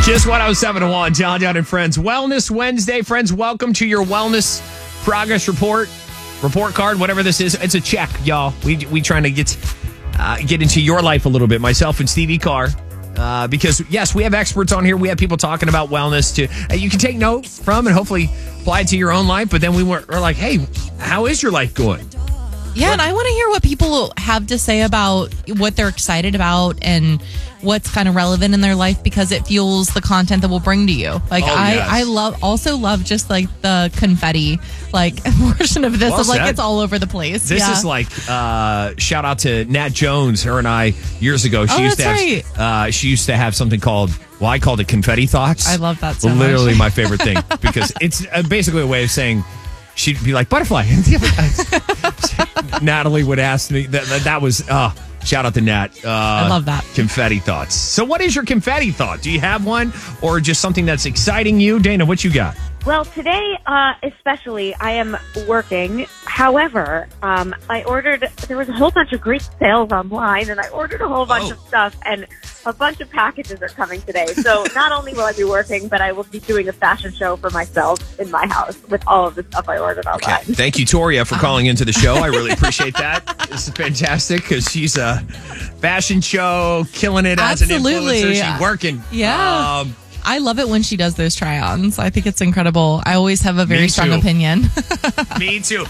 Just 107.1, John and Friends. Wellness Wednesday. Friends, welcome to your wellness progress report card, whatever this is. It's a check, y'all. We trying to get into your life a little bit, myself and Stevie Carr. Because, yes, we have experts on here. We have people talking about wellness you can take note from and hopefully apply it to your own life. But then we're like, hey, how is your life going? Yeah, and I want to hear what people have to say about what they're excited about and what's kind of relevant in their life, because it fuels the content that we'll bring to you. Like, I love just like the confetti portion of this. It's all over the place. This is like shout out to Nat Jones. Her and I years ago. She used to have something called. Well, I called it confetti thoughts. I love that so much. Literally my favorite thing, because it's basically a way of saying. She'd be like, butterfly. Natalie would ask me. That was, shout out to Nat. I love that. Confetti thoughts. So what is your confetti thought? Do you have one or just something that's exciting you? Dana, what you got? Well, today, especially, I am working. However, there was a whole bunch of great sales online, and I ordered a whole bunch of stuff, and a bunch of packages are coming today. So not only will I be working, but I will be doing a fashion show for myself in my house with all of the stuff I ordered online. Okay. Thank you, Toria, for calling into the show. I really appreciate that. This is fantastic because she's a fashion show, killing it as an influencer. She's working. Yeah. I love it when she does those try-ons. I think it's incredible. I always have a very strong opinion. Me too.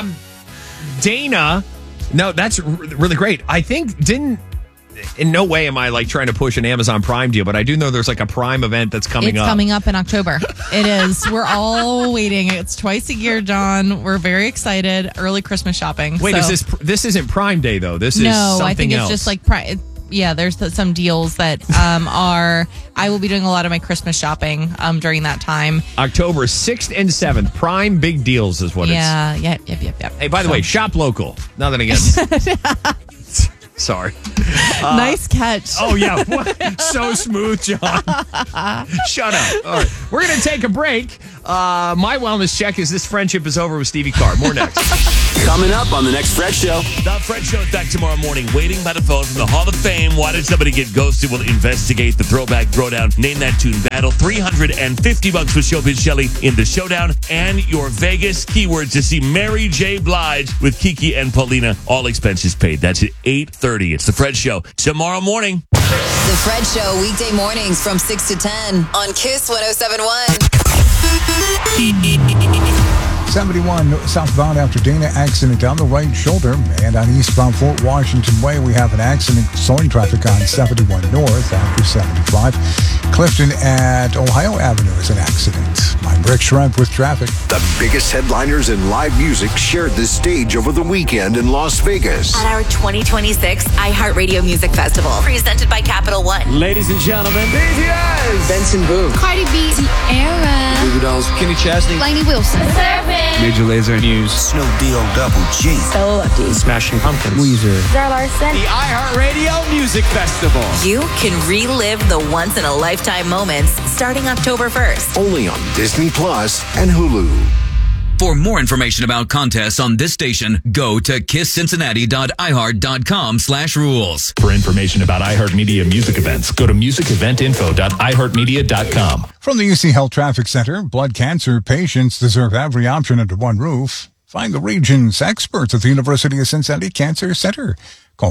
Dana, no, that's really great. I think in no way am I trying to push an Amazon Prime deal, but I do know there's a Prime event that's coming up. It's coming up in October. It is. We're all waiting. It's twice a year, John. We're very excited. Early Christmas shopping. Wait, this isn't Prime Day though? This is something else. No, I think it's just Prime. Yeah, there's some deals that I will be doing a lot of my Christmas shopping during that time. October 6th and 7th. Prime Big Deals is what it's. Yep. Hey, by the way, shop local. Nothing against. Sorry. Nice catch. Oh, yeah. So smooth, John. Shut up. All right. We're going to take a break. My wellness check is this friendship is over with Stevie Carr. More next. Coming up on the next Fred Show. The Fred Show is back tomorrow morning. Waiting by the phone from the Hall of Fame. Why did somebody get ghosted? We'll investigate the throwback throwdown. Name that tune battle. $350 with Showbiz Shelley in the showdown. And your Vegas keywords to see Mary J. Blige with Kiki and Paulina. All expenses paid. That's at 8:30. It's the Fred Show tomorrow morning. The Fred Show weekday mornings from 6 to 10 on Kiss 107.1. 71 southbound after Dana accident down the right shoulder, and on eastbound Fort Washington Way we have an accident slowing traffic on 71 north after 75. Clifton at Ohio Avenue is an accident. I'm Rick Shrimp with traffic. The biggest headliners in live music shared the stage over the weekend in Las Vegas. At our 2026 iHeartRadio Music Festival, presented by Capital One. Ladies and gentlemen, BTS, Benson Boone, Cardi B, Tierra, Goo Goo Dolls, Kenny Chesney, Lainey Wilson, Major Lazer, News, Snoop Deal Double G, Stella Lefty, Smashing Pumpkins, Weezer, Zara Larson, the iHeartRadio Music Festival. You can relive the once-in-a-lifetime moments starting October 1st. Only on Disney Plus and Hulu. For more information about contests on this station, go to kisscincinnati.iheart.com/rules. For information about iHeartMedia music events, go to musiceventinfo.iheartmedia.com. From the UC Health Traffic Center, blood cancer patients deserve every option under one roof. Find the region's experts at the University of Cincinnati Cancer Center. Call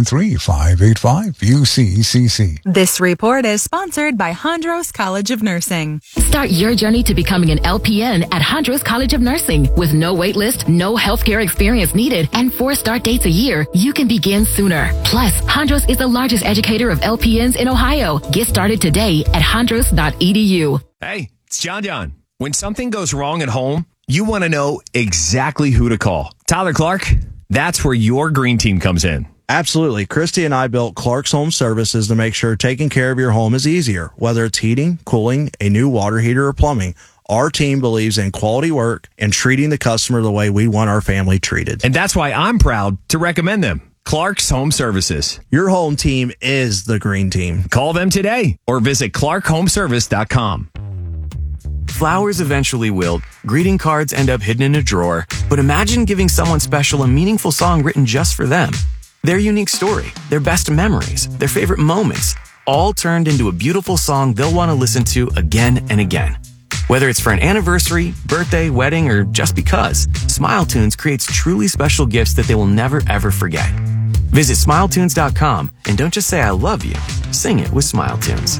513-585-UCCC. This report is sponsored by Hondros College of Nursing. Start your journey to becoming an LPN at Hondros College of Nursing. With no wait list, no healthcare experience needed, and 4 start dates a year, you can begin sooner. Plus, Hondros is the largest educator of LPNs in Ohio. Get started today at hondros.edu. Hey, it's John. When something goes wrong at home, you want to know exactly who to call. Tyler Clark, that's where your green team comes in. Absolutely. Christy and I built Clark's Home Services to make sure taking care of your home is easier. Whether it's heating, cooling, a new water heater, or plumbing, our team believes in quality work and treating the customer the way we want our family treated. And that's why I'm proud to recommend them. Clark's Home Services. Your home team is the green team. Call them today or visit clarkhomeservice.com. Flowers eventually wilt, greeting cards end up hidden in a drawer, but imagine giving someone special a meaningful song written just for them. Their unique story, their best memories, their favorite moments. all turned into a beautiful song they'll want to listen to again and again. Whether it's for an anniversary, birthday, wedding, or just because, SmileTunes creates truly special gifts that they will never ever forget. Visit SmileTunes.com and don't just say I love you, sing it with SmileTunes.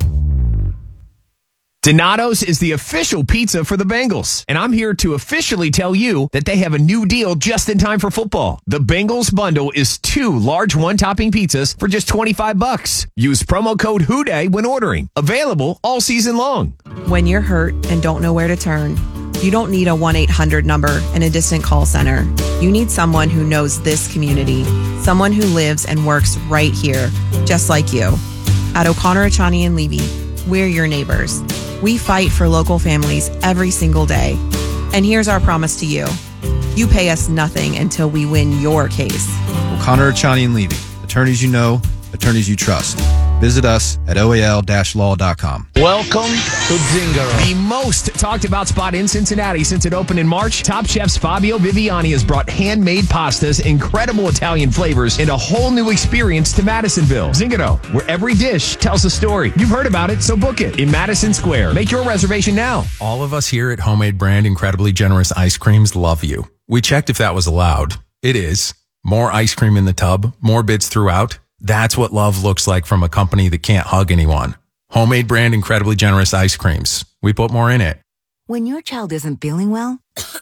Donato's is the official pizza for the Bengals, and I'm here to officially tell you that they have a new deal just in time for football. The Bengals bundle is 2 large one-topping pizzas for just $25. Use promo code HOODAY when ordering. Available all season long. When you're hurt and don't know where to turn, you don't need a 1-800 number and a distant call center. You need someone who knows this community, someone who lives and works right here, just like you. At O'Connor, Achani, and Levy, we're your neighbors. We fight for local families every single day. And here's our promise to you. You pay us nothing until we win your case. O'Connor, Achani, and Levy. Attorneys you know, attorneys you trust. Visit us at oal-law.com. Welcome to Zingaro. The most talked about spot in Cincinnati since it opened in March. Top chefs Fabio Viviani has brought handmade pastas, incredible Italian flavors, and a whole new experience to Madisonville. Zingaro, where every dish tells a story. You've heard about it, so book it in Madison Square. Make your reservation now. All of us here at Homemade Brand Incredibly Generous Ice Creams love you. We checked if that was allowed. It is. More ice cream in the tub, more bits throughout. That's what love looks like from a company that can't hug anyone. Homemade Brand Incredibly Generous Ice Creams. We put more in it. When your child isn't feeling well,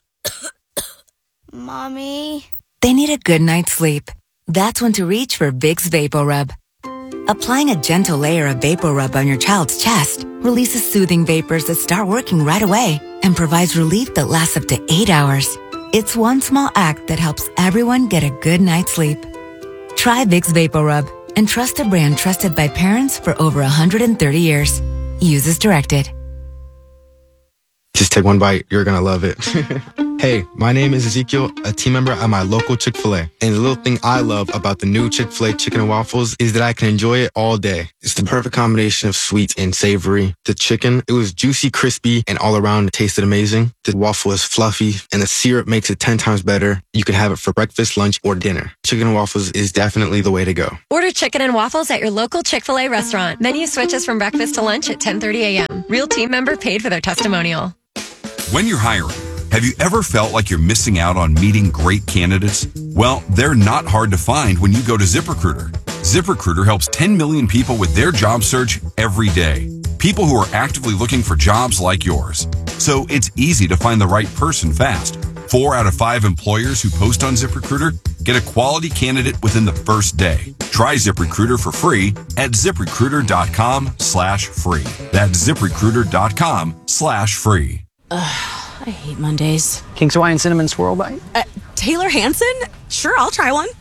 Mommy, they need a good night's sleep. That's when to reach for Vicks VapoRub. Applying a gentle layer of VapoRub on your child's chest releases soothing vapors that start working right away and provides relief that lasts up to 8 hours. It's one small act that helps everyone get a good night's sleep. Try Vicks VapoRub and trust a brand trusted by parents for over 130 years. Use as directed. Just take one bite. You're going to love it. Hey, my name is Ezekiel, a team member at my local Chick-fil-A. And the little thing I love about the new Chick-fil-A chicken and waffles is that I can enjoy it all day. It's the perfect combination of sweet and savory. The chicken, it was juicy, crispy, and all around it tasted amazing. The waffle is fluffy, and the syrup makes it 10 times better. You can have it for breakfast, lunch, or dinner. Chicken and waffles is definitely the way to go. Order chicken and waffles at your local Chick-fil-A restaurant. Menu switches from breakfast to lunch at 10:30 a.m. Real team member paid for their testimonial. When you're hiring, have you ever felt like you're missing out on meeting great candidates? Well, they're not hard to find when you go to ZipRecruiter. ZipRecruiter helps 10 million people with their job search every day. People who are actively looking for jobs like yours. So it's easy to find the right person fast. 4 out of 5 employers who post on ZipRecruiter get a quality candidate within the first day. Try ZipRecruiter for free at ZipRecruiter.com/free. That's ZipRecruiter.com/free. I hate Mondays. King's Hawaiian Cinnamon Swirl Bite? Taylor Hanson? Sure, I'll try one.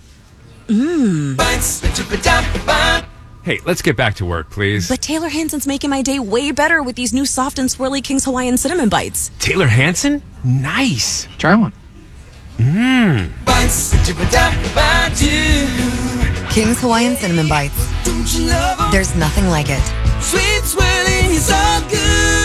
Hey, let's get back to work, please. But Taylor Hanson's making my day way better with these new soft and swirly King's Hawaiian Cinnamon Bites. Taylor Hanson? Nice. Try one. King's Hawaiian Cinnamon Bites. There's nothing like it. Sweet swirling is all good.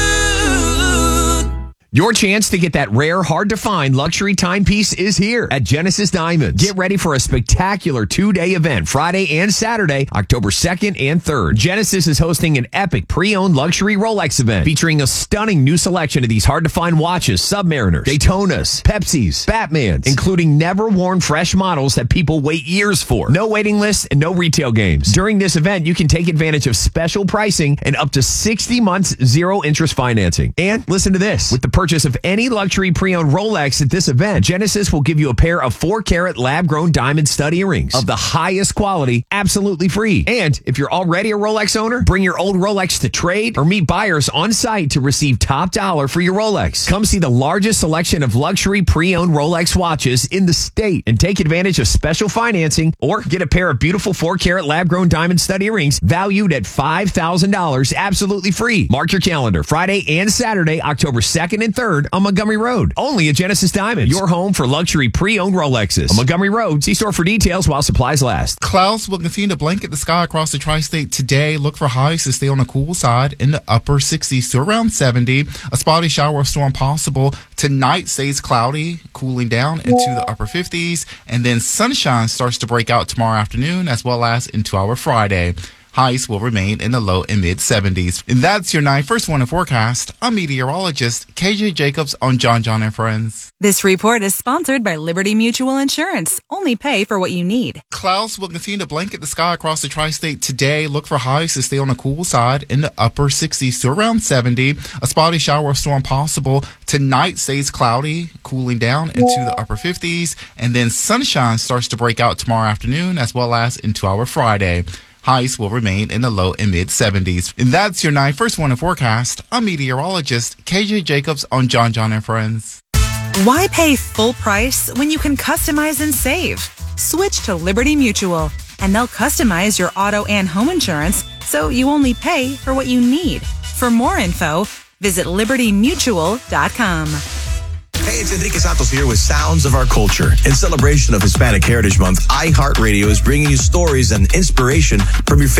Your chance to get that rare, hard-to-find luxury timepiece is here at Genesis Diamonds. Get ready for a spectacular 2-day event, Friday and Saturday, October 2nd and 3rd. Genesis is hosting an epic pre-owned luxury Rolex event featuring a stunning new selection of these hard-to-find watches, Submariners, Daytonas, Pepsis, Batmans, including never-worn fresh models that people wait years for. No waiting lists and no retail games. During this event, you can take advantage of special pricing and up to 60 months zero-interest financing. And listen to this. With the purchase of any luxury pre-owned Rolex at this event, Genesis will give you a pair of 4-carat lab-grown diamond stud earrings of the highest quality, absolutely free. And if you're already a Rolex owner, bring your old Rolex to trade or meet buyers on site to receive top dollar for your Rolex. Come see the largest selection of luxury pre-owned Rolex watches in the state and take advantage of special financing or get a pair of beautiful 4-carat lab-grown diamond stud earrings valued at $5,000 absolutely free. Mark your calendar. Friday and Saturday, October 2nd and 3rd on Montgomery Road. Only at Genesis Diamonds, your home for luxury pre-owned Rolexes. On Montgomery Road, see store for details while supplies last. Clouds will continue to blanket the sky across the tri-state today. Look for highs to stay on the cool side in the upper 60s to around 70. A spotty shower or storm possible. Tonight stays cloudy, cooling down into the upper 50s. And then sunshine starts to break out tomorrow afternoon as well as into our Friday. Highs will remain in the low and mid 70s. And that's your 9 First Warning forecast. I'm meteorologist KJ Jacobs on John and Friends. This report is sponsored by Liberty Mutual Insurance. Only pay for what you need. Clouds will continue to blanket the sky across the tri-state today. Look for highs to stay on the cool side in the upper 60s to around 70. A spotty shower or storm possible. Tonight stays cloudy, cooling down into the upper 50s. And then sunshine starts to break out tomorrow afternoon as well as into our Friday. Highs will remain in the low and mid 70s. And that's your 9 First Warning forecast. I'm meteorologist KJ Jacobs on John and Friends. Why pay full price when you can customize and save? Switch to Liberty Mutual, and they'll customize your auto and home insurance so you only pay for what you need. For more info, visit libertymutual.com. Hey, it's Enrique Santos here with Sounds of Our Culture. In celebration of Hispanic Heritage Month, iHeartRadio is bringing you stories and inspiration from your favorite